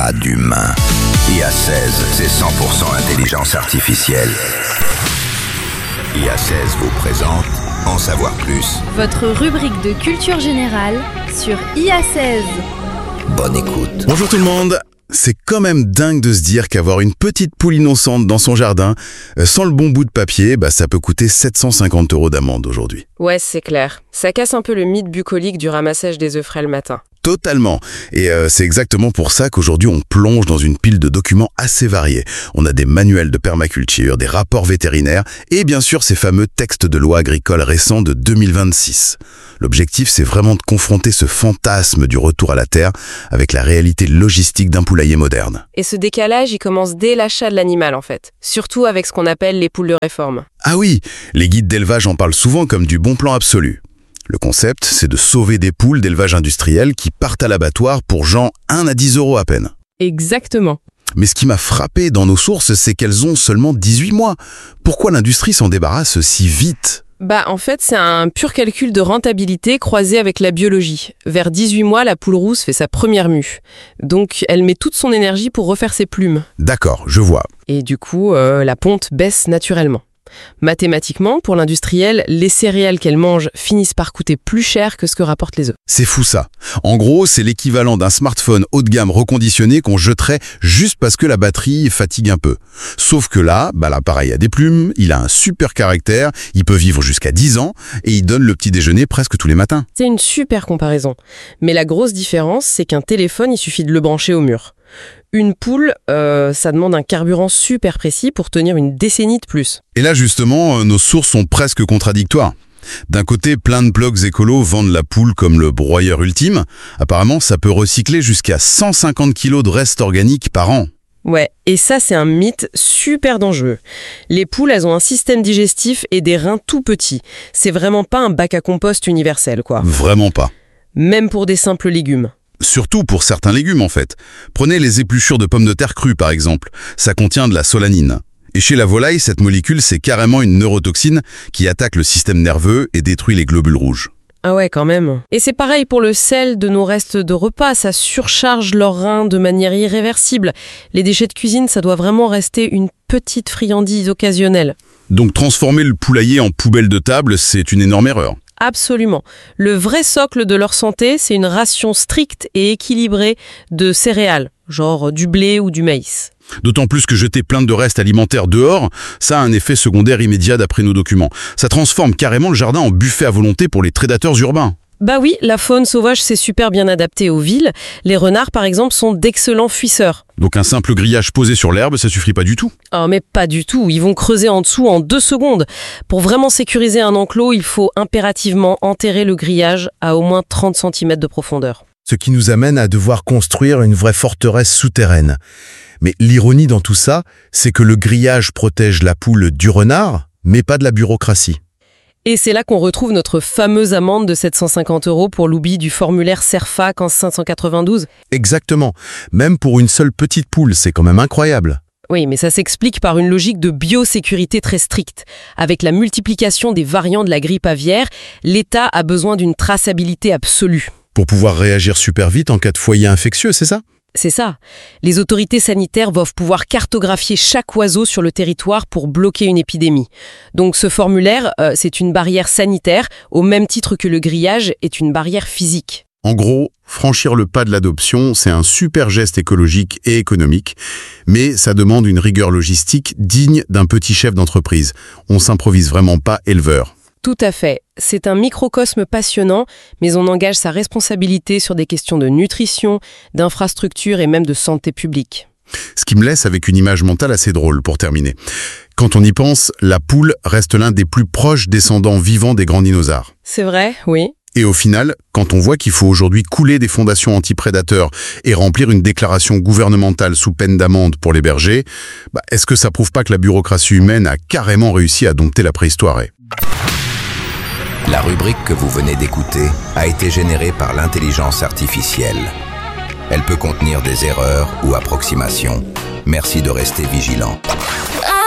pas d'humain. IA16, c'est 100% intelligence artificielle. IA16 vous présente En savoir plus. Votre rubrique de culture générale sur IA16. Bonne écoute. Bonjour tout le monde. C'est quand même dingue de se dire qu'avoir une petite poule innocente dans son jardin, sans le bon bout de papier, ça peut coûter 750 € d'amende aujourd'hui. Ouais, c'est clair. Ça casse un peu le mythe bucolique du ramassage des œufs frais le matin. Totalement. Et c'est exactement pour ça qu'aujourd'hui on plonge dans une pile de documents assez variés. On a des manuels de permaculture, des rapports vétérinaires et bien sûr ces fameux textes de loi agricoles récents de 2026. L'objectif, c'est vraiment de confronter ce fantasme du retour à la terre avec la réalité logistique d'un poulailler moderne. Et ce décalage, il commence dès l'achat de l'animal en fait. Surtout avec ce qu'on appelle les poules de réforme. Ah oui, les guides d'élevage en parlent souvent comme du bon plan absolu. Le concept, c'est de sauver des poules d'élevage industriel qui partent à l'abattoir pour genre 1 à 10 € à peine. Exactement. Mais ce qui m'a frappé dans nos sources, c'est qu'elles ont seulement 18 mois. Pourquoi l'industrie s'en débarrasse si vite ? En fait, c'est un pur calcul de rentabilité croisé avec la biologie. Vers 18 mois, la poule rousse fait sa première mue. Donc, elle met toute son énergie pour refaire ses plumes. D'accord, je vois. Et du coup, la ponte baisse naturellement. Mathématiquement, pour l'industriel, les céréales qu'elle mange finissent par coûter plus cher que ce que rapportent les œufs. C'est fou ça. En gros, c'est l'équivalent d'un smartphone haut de gamme reconditionné qu'on jetterait juste parce que la batterie fatigue un peu. Sauf que là, l'appareil a des plumes, il a un super caractère, il peut vivre jusqu'à 10 ans et il donne le petit déjeuner presque tous les matins. C'est une super comparaison. Mais la grosse différence, c'est qu'un téléphone, il suffit de le brancher au mur. Une poule, ça demande un carburant super précis pour tenir une décennie de plus. Et là, justement, nos sources sont presque contradictoires. D'un côté, plein de blogs écolos vendent la poule comme le broyeur ultime. Apparemment, ça peut recycler jusqu'à 150 kg de restes organiques par an. Ouais, et ça, c'est un mythe super dangereux. Les poules, elles ont un système digestif et des reins tout petits. C'est vraiment pas un bac à compost universel, quoi. Vraiment pas. Même pour des simples légumes. Surtout pour certains légumes, en fait. Prenez les épluchures de pommes de terre crues, par exemple. Ça contient de la solanine. Et chez la volaille, cette molécule, c'est carrément une neurotoxine qui attaque le système nerveux et détruit les globules rouges. Ah ouais, quand même. Et c'est pareil pour le sel de nos restes de repas. Ça surcharge leurs reins de manière irréversible. Les déchets de cuisine, ça doit vraiment rester une petite friandise occasionnelle. Donc transformer le poulailler en poubelle de table, c'est une énorme erreur. Absolument. Le vrai socle de leur santé, c'est une ration stricte et équilibrée de céréales, genre du blé ou du maïs. D'autant plus que jeter plein de restes alimentaires dehors, ça a un effet secondaire immédiat d'après nos documents. Ça transforme carrément le jardin en buffet à volonté pour les prédateurs urbains. Oui, la faune sauvage s'est super bien adaptée aux villes. Les renards, par exemple, sont d'excellents fuisseurs. Donc un simple grillage posé sur l'herbe, ça suffit pas du tout. Oh, mais pas du tout. Ils vont creuser en dessous en 2 secondes. Pour vraiment sécuriser un enclos, il faut impérativement enterrer le grillage à au moins 30 cm de profondeur. Ce qui nous amène à devoir construire une vraie forteresse souterraine. Mais l'ironie dans tout ça, c'est que le grillage protège la poule du renard, mais pas de la bureaucratie. Et c'est là qu'on retrouve notre fameuse amende de 750 € pour l'oubli du formulaire CERFA 11592. Exactement. Même pour une seule petite poule, c'est quand même incroyable. Oui, mais ça s'explique par une logique de biosécurité très stricte. Avec la multiplication des variants de la grippe aviaire, l'État a besoin d'une traçabilité absolue. Pour pouvoir réagir super vite en cas de foyer infectieux, c'est ça ? C'est ça. Les autorités sanitaires doivent pouvoir cartographier chaque oiseau sur le territoire pour bloquer une épidémie. Donc ce formulaire, c'est une barrière sanitaire, au même titre que le grillage est une barrière physique. En gros, franchir le pas de l'adoption, c'est un super geste écologique et économique, mais ça demande une rigueur logistique digne d'un petit chef d'entreprise. On s'improvise vraiment pas éleveur. Tout à fait. C'est un microcosme passionnant, mais on engage sa responsabilité sur des questions de nutrition, d'infrastructure et même de santé publique. Ce qui me laisse avec une image mentale assez drôle pour terminer. Quand on y pense, la poule reste l'un des plus proches descendants vivants des grands dinosaures. C'est vrai, oui. Et au final, quand on voit qu'il faut aujourd'hui couler des fondations anti-prédateurs et remplir une déclaration gouvernementale sous peine d'amende pour les bergers, est-ce que ça prouve pas que la bureaucratie humaine a carrément réussi à dompter la préhistoire ? La rubrique que vous venez d'écouter a été générée par l'intelligence artificielle. Elle peut contenir des erreurs ou approximations. Merci de rester vigilant.